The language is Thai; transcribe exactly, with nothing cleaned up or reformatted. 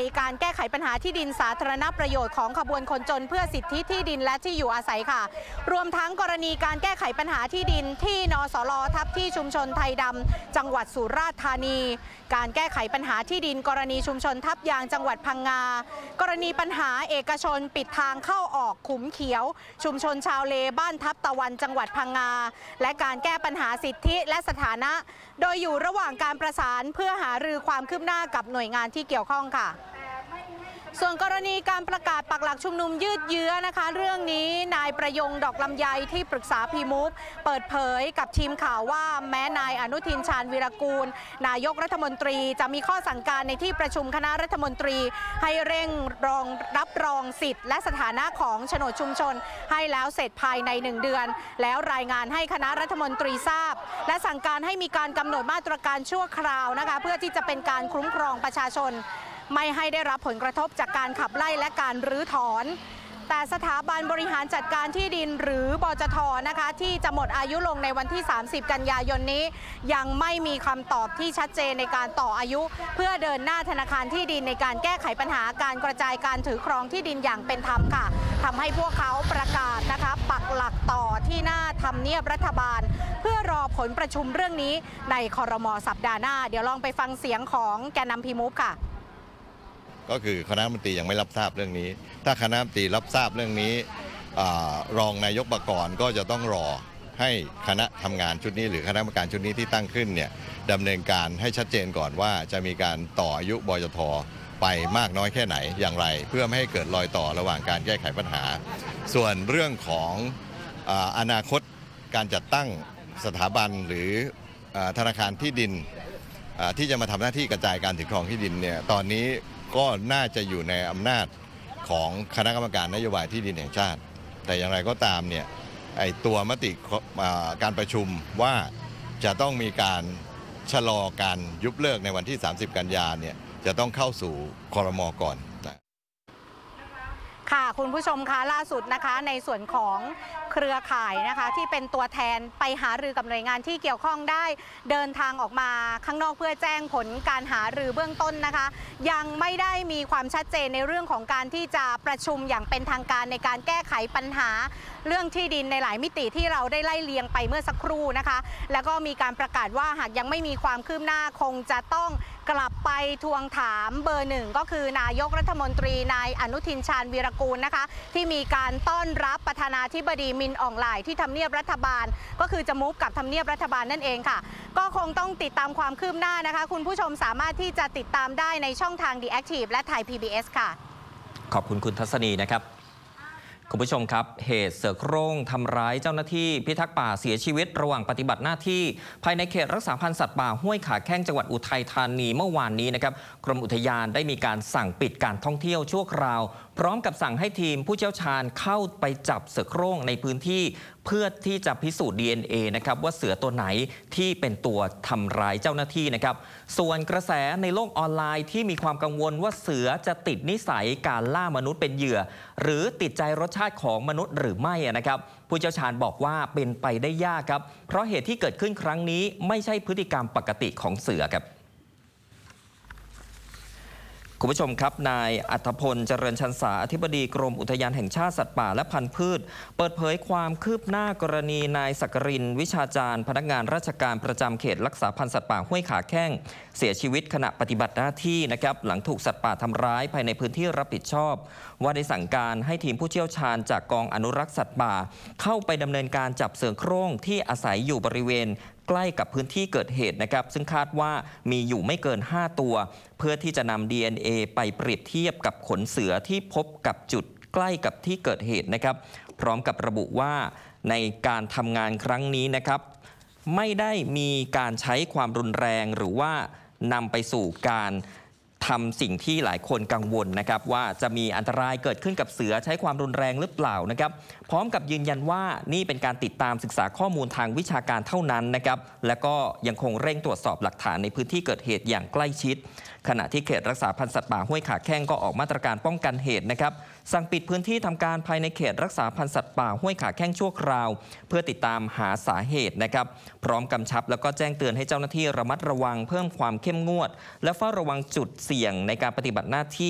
การแก้ไขปัญหาที่ดินสาธารณประโยชน์ของขบวนคนจนเพื่อสิทธิที่ดินและที่อยู่อาศัยค่ะรวมทั้งกรณีการแก้ไขปัญหาที่ดินที่นสล.ทับที่ชุมชนไทยดำจังหวัดสุราษฎร์ธานีการแก้ไขปัญหาที่ดินกรณีชุมชนทับยางจังหวัดพังงากรณีปัญหาเอกชนปิดทางเข้าออกขุมเขียวชุมชนชาวเลบ้านทับตะวันจังหวัดพังงาและการแก้ปัญหาสิทธิและสถานะโดยอยู่ระหว่างการประสานเพื่อหารือความคืบหน้ากับหน่วยงานที่เกี่ยวข้องค่ะส่วนกรณีการประกาศปักหลักชุมนุมยืดเยื้อนะคะเรื่องนี้นายประยงดอกลำไยที่ปรึกษาพีมูฟเปิดเผยกับทีมข่าวว่าแม้นายอนุทินชาญวีรกูลนายกรัฐมนตรีจะมีข้อสั่งการในที่ประชุมคณะรัฐมนตรีให้เร่งรองรับรองสิทธิ์และสถานะของโฉนดชุมชนให้แล้วเสร็จภายในหนึ่งเดือนแล้วรายงานให้คณะรัฐมนตรีทราบและสั่งการให้มีการกำหนดมาตรการชั่วคราวนะคะเพื่อที่จะเป็นการคุ้มครองประชาชนไม่ให้ได้รับผลกระทบจากการขับไล่และการรื้อถอนแต่สถาบันบริหารจัดการที่ดินหรือบจท.นะคะที่จะหมดอายุลงในวันที่สามสิบกันยายนนี้ยังไม่มีคำตอบที่ชัดเจนในการต่ออายุเพื่อเดินหน้าธนาคารที่ดินในการแก้ไขปัญหาการกระจายการถือครองที่ดินอย่างเป็นธรรมค่ะทำให้พวกเขาประกาศนะคะปักหลักต่อที่หน้าทำเนียบรัฐบาลเพื่อรอผลประชุมเรื่องนี้ในครม.สัปดาห์หน้าเดี๋ยวลองไปฟังเสียงของแกนนำพีมูฟค่ะก็คือคณะรัฐมนตรียังไม่รับทราบเรื่องนี้ถ้าคณะรัฐมนตรีรับทราบเรื่องนี้รองนายกปกรณ์ก็จะต้องรอให้คณะทำงานชุดนี้หรือคณะกรรมการชุดนี้ที่ตั้งขึ้นเนี่ยดำเนินการให้ชัดเจนก่อนว่าจะมีการต่ออายุบจท.ไปมากน้อยแค่ไหนอย่างไรเพื่อไม่ให้เกิดรอยต่อระหว่างการแก้ไขปัญหาส่วนเรื่องของอนาคตการจัดตั้งสถาบันหรือธนาคารที่ดินที่จะมาทำหน้าที่กระจายการถือครองที่ดินเนี่ยตอนนี้ก็น่าจะอยู่ในอำนาจของคณะกรรมการนโยบายที่ดินแห่งชาติแต่อย่างไรก็ตามเนี่ยไอตัวมติการประชุมว่าจะต้องมีการชะลอการยุบเลิกในวันที่สามสิบกันยายนเนี่ยจะต้องเข้าสู่ครม.ก่อนค่ะคุณผู้ชมคะล่าสุดนะคะในส่วนของเครือข่ายนะคะที่เป็นตัวแทนไปหารือกับหน่วยงานที่เกี่ยวข้องได้เดินทางออกมาข้างนอกเพื่อแจ้งผลการหารือเบื้องต้นนะคะยังไม่ได้มีความชัดเจนในเรื่องของการที่จะประชุมอย่างเป็นทางการในการแก้ไขปัญหาเรื่องที่ดินในหลายมิติที่เราได้ไล่เลียงไปเมื่อสักครู่นะคะแล้วก็มีการประกาศว่าหากยังไม่มีความคืบหน้าคงจะต้องกลับไปทวงถามเบอร์หนึ่งก็คือนายกรัฐมนตรีนายอนุทินชาญวีรกูลนะคะที่มีการต้อนรับประธานาธิบดีมินอองหลายที่ทำเนียบรัฐบาลก็คือจะมูฟกับทำเนียบรัฐบาลนั่นเองค่ะก็คงต้องติดตามความคืบหน้านะคะคุณผู้ชมสามารถที่จะติดตามได้ในช่องทาง The Active และไทย พี บี เอส ค่ะขอบคุณคุณทัศนีนะครับคุณผู้ชมครับเหตุเสือโคร่งทำร้ายเจ้าหน้าที่พิทักษ์ป่าเสียชีวิตระหว่างปฏิบัติหน้าที่ภายในเขตรักษาพันธุ์สัตว์ป่าห้วยขาแข้งจังหวัดอุทัยธานีเมื่อวานนี้นะครับกรมอุทยานได้มีการสั่งปิดการท่องเที่ยวชั่วคราวพร้อมกับสั่งให้ทีมผู้เชี่ยวชาญเข้าไปจับเสือโคร่งในพื้นที่เพื่อที่จะพิสูจน์ ดี เอ็น เอ นะครับว่าเสือตัวไหนที่เป็นตัวทำร้ายเจ้าหน้าที่นะครับส่วนกระแสในโลกออนไลน์ที่มีความกังวลว่าเสือจะติดนิสัยการล่ามนุษย์เป็นเหยื่อหรือติดใจรสชาติของมนุษย์หรือไม่นะครับผู้เชี่ยวชาญบอกว่าเป็นไปได้ยากครับเพราะเหตุที่เกิดขึ้นครั้งนี้ไม่ใช่พฤติกรรมปกติของเสือครับคุณผู้ชมครับนายอัธพลเจริญชันษาอธิบดีกรมอุทยานแห่งชาติสัตว์ป่าและพันธุ์พืชเปิดเผยความคืบหน้ากรณีนายศักรินทร์วิชาจารย์พนักงานราชการประจำเขตรักษาพันธุ์สัตว์ป่าห้วยขาแข้งเสียชีวิตขณะปฏิบัติหน้าที่นะครับหลังถูกสัตว์ป่าทำร้ายภายในพื้นที่รับผิดชอบว่าได้สั่งการให้ทีมผู้เชี่ยวชาญจากกองอนุรักษ์สัตว์ป่าเข้าไปดำเนินการจับเสือโคร่งที่อาศัยอยู่บริเวณใกล้กับพื้นที่เกิดเหตุนะครับซึ่งคาดว่ามีอยู่ไม่เกินห้าตัวเพื่อที่จะนำ ดี เอ็น เอ ไปเปรียบเทียบกับขนเสือที่พบกับจุดใกล้กับที่เกิดเหตุนะครับพร้อมกับระบุว่าในการทำงานครั้งนี้นะครับไม่ได้มีการใช้ความรุนแรงหรือว่านำไปสู่การทำสิ่งที่หลายคนกังวลนะครับว่าจะมีอันตรายเกิดขึ้นกับเสือใช้ความรุนแรงหรือเปล่านะครับพร้อมกับยืนยันว่านี่เป็นการติดตามศึกษาข้อมูลทางวิชาการเท่านั้นนะครับและก็ยังคงเร่งตรวจสอบหลักฐานในพื้นที่เกิดเหตุอย่างใกล้ชิดขณะที่เขตรักษาพันธุ์สัตว์ป่าห้วยขาแข้งก็ออกมาตรการป้องกันเหตุนะครับสั่งปิดพื้นที่ทำการภายในเขตรักษาพันธุ์สัตว์ป่าห้วยขาแข้งชั่วคราวเพื่อติดตามหาสาเหตุนะครับพร้อมกำชับแล้วก็แจ้งเตือนให้เจ้าหน้าที่ระมัดระวังเพิ่มความเข้มงวดและเฝ้าระวังจุดเสี่ยงในการปฏิบัติหน้าที่